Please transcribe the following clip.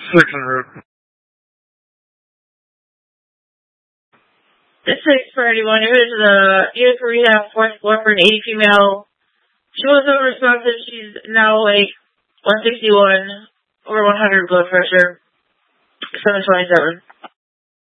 600. This is for anyone. Here's unit for rehab, 4th floor for an 80 female. She was so responsive. She's now like 161, over 100 blood pressure, 727.